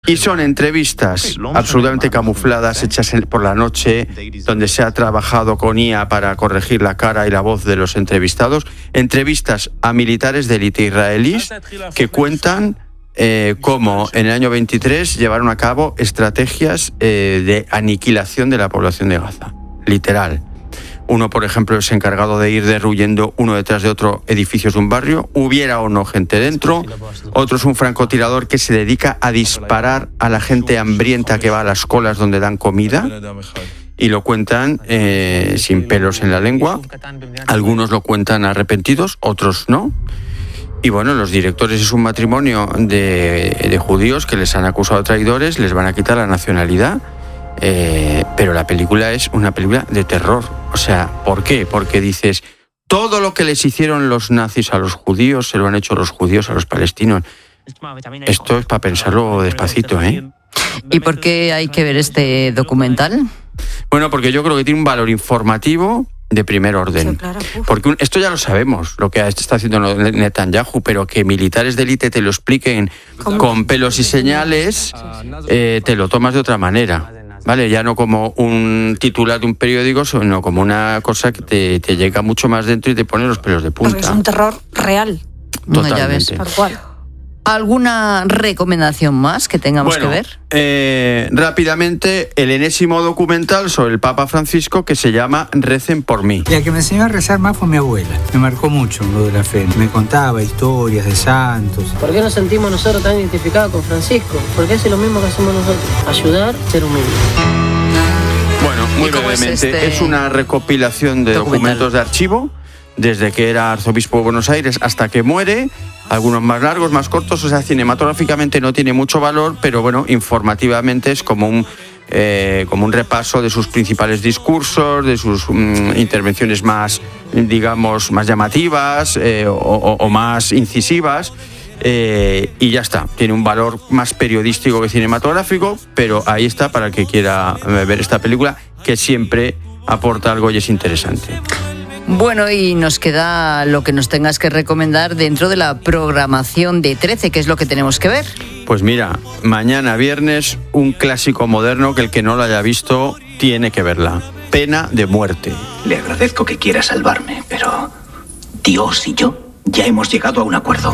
Y son entrevistas absolutamente camufladas, hechas por la noche, donde se ha trabajado con IA para corregir la cara y la voz de los entrevistados. Entrevistas a militares de élite israelíes que cuentan cómo en el año 23 llevaron a cabo estrategias de aniquilación de la población de Gaza. Literal. Uno, por ejemplo, es encargado de ir derruyendo uno detrás de otro edificios de un barrio, hubiera o no gente dentro. Otro es un francotirador que se dedica a disparar a la gente hambrienta que va a las colas donde dan comida. Y lo cuentan sin pelos en la lengua. Algunos lo cuentan arrepentidos, otros no. Y bueno, los directores es un matrimonio de judíos que les han acusado de traidores, les van a quitar la nacionalidad. Pero la película es una película de terror. O sea, ¿por qué? Porque dices, todo lo que les hicieron los nazis a los judíos, se lo han hecho los judíos a los palestinos. Esto es para pensarlo despacito, ¿eh? ¿Y por qué hay que ver este documental? Bueno, porque yo creo que tiene un valor informativo de primer orden. Porque esto ya lo sabemos, lo que está haciendo Netanyahu, pero que militares de élite te lo expliquen con pelos y señales, te lo tomas de otra manera. Vale, ya no como un titular de un periódico, sino como una cosa que te llega mucho más dentro y te pone los pelos de punta. Porque es un terror real. Totalmente. No, ya ves. Tal cual. ¿Alguna recomendación más que tengamos que ver? Rápidamente, el enésimo documental sobre el Papa Francisco que se llama Recen por mí. La que me enseñó a rezar más fue mi abuela. Me marcó mucho lo de la fe. Me contaba historias de santos. ¿Por qué nos sentimos nosotros tan identificados con Francisco? Porque hace lo mismo que hacemos nosotros. Ayudar, ser humilde. Bueno, muy brevemente, es una recopilación de documentos de archivo, desde que era arzobispo de Buenos Aires hasta que muere, algunos más largos, más cortos, o sea, cinematográficamente no tiene mucho valor, pero bueno, informativamente es como un repaso de sus principales discursos, de sus intervenciones más, digamos, más llamativas o más incisivas. Y ya está, tiene un valor más periodístico que cinematográfico, pero ahí está para el que quiera ver esta película, que siempre aporta algo y es interesante. Bueno, y nos queda lo que nos tengas que recomendar dentro de la programación de 13, que es lo que tenemos que ver. Pues mira, mañana viernes, un clásico moderno que el que no lo haya visto tiene que verla. Pena de muerte. Le agradezco que quiera salvarme, pero Dios y yo ya hemos llegado a un acuerdo.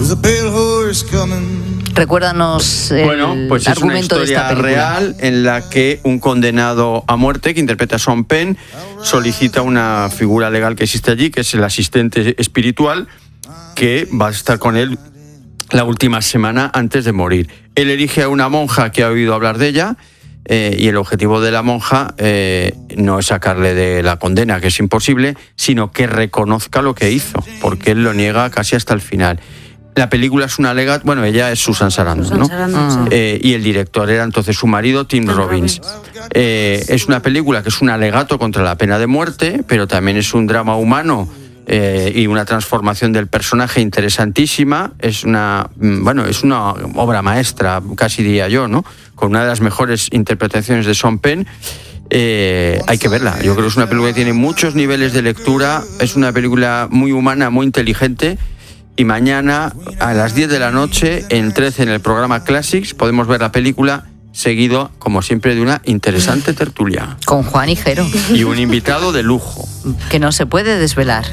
Recuérdanos el pues argumento de esta película. Es una historia real en la que un condenado a muerte, que interpreta a Sean Penn, solicita una figura legal que existe allí, que es el asistente espiritual, que va a estar con él la última semana antes de morir. Él elige a una monja que ha oído hablar de ella, y el objetivo de la monja no es sacarle de la condena, que es imposible, sino que reconozca lo que hizo, porque él lo niega casi hasta el final. La película es un alegato, bueno, ella es Susan Sarandon, ¿no? Y el director era entonces su marido, Tim Robbins. Es una película que es un alegato contra la pena de muerte, pero también es un drama humano y una transformación del personaje interesantísima. Es una obra maestra, casi diría yo, ¿no? Con una de las mejores interpretaciones de Sean Penn. Hay que verla. Yo creo que es una película que tiene muchos niveles de lectura, es una película muy humana, muy inteligente. Y mañana a las 10 de la noche, en 13, en el programa Classics, podemos ver la película, seguido, como siempre, de una interesante tertulia. Con Juan y Jero. Y un invitado de lujo. Que no se puede desvelar.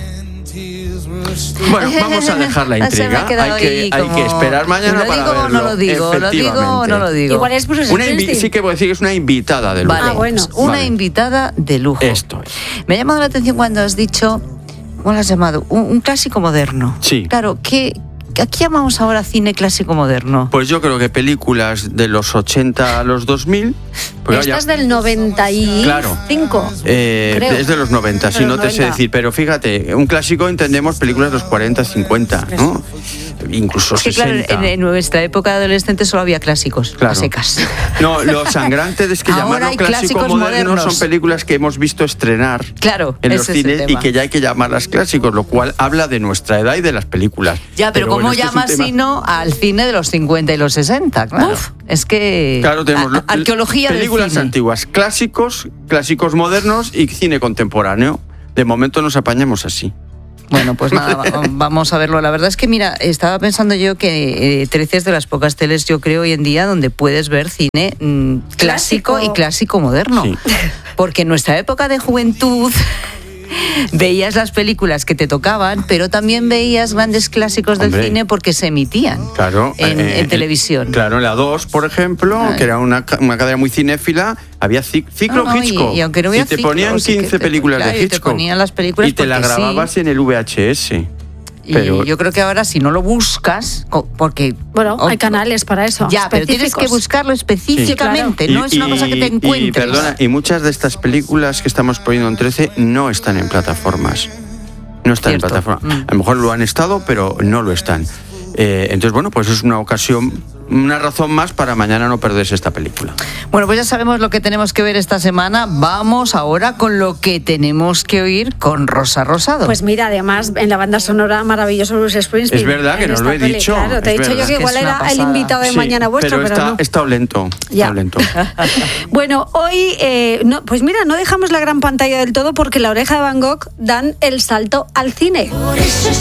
Bueno, vamos a dejar la intriga. Hay que esperar mañana para verlo. No lo digo, lo digo o no lo digo. Igual es Bruce Springsteen. Sí que puedo decir que es una invitada de lujo. Vale, una invitada de lujo. Esto es. Me ha llamado la atención cuando has dicho, ¿cómo lo has llamado? Un clásico moderno. Sí. Claro, ¿a qué llamamos ahora cine clásico moderno? Pues yo creo que películas de los 80 a los 2000... Pues esta es del 95. Claro. Es de los 90, si no te sé decir. Pero fíjate, un clásico entendemos películas de los 40, 50, ¿no? Incluso 60. Claro, en nuestra época de adolescente solo había clásicos, a secas. No, lo sangrante es que llamarlo clásico moderno son películas que hemos visto estrenar en los cines y que ya hay que llamarlas clásicos, lo cual habla de nuestra edad y de las películas. Ya, pero ¿cómo llamas sino al cine de los 50 y los 60? Claro. Uf, es que claro, tenemos arqueología del cine. Películas antiguas, clásicos modernos y cine contemporáneo. De momento nos apañamos así. Bueno, pues nada, vamos a verlo. La verdad es que, mira, estaba pensando yo que 13 es de las pocas teles, yo creo, hoy en día donde puedes ver cine clásico y clásico moderno. Sí. Porque en nuestra época de juventud veías las películas que te tocaban, pero también veías grandes clásicos del cine porque se emitían en televisión. Claro, en la 2, por ejemplo, que era una cadena muy cinéfila, había ciclo Hitchcock. Y aunque no había te ponían 15 películas de Hitchcock. Y te ponían las películas y te las grababas en el VHS. Pero yo creo que ahora si no lo buscas, porque... Bueno, hay canales para eso. Ya, pero tienes que buscarlo específicamente, no es una cosa que te encuentres. Y perdona, y muchas de estas películas que estamos poniendo en 13 no están en plataformas. No están en plataformas. A lo mejor lo han estado, pero no lo están. Entonces, bueno, pues es una ocasión, una razón más para mañana no perderse esta película. Bueno, pues ya sabemos lo que tenemos que ver esta semana. Vamos ahora con lo que tenemos que oír con Rosa Rosado. Pues mira, además, en la banda sonora maravilloso Bruce Springsteen. Es verdad que no lo he dicho. Claro, te he dicho yo que igual era el invitado de mañana vuestro, pero no. Está lento. Ya. Está lento. Bueno, hoy, pues mira, no dejamos la gran pantalla del todo porque La Oreja de Van Gogh dan el salto al cine. Por eso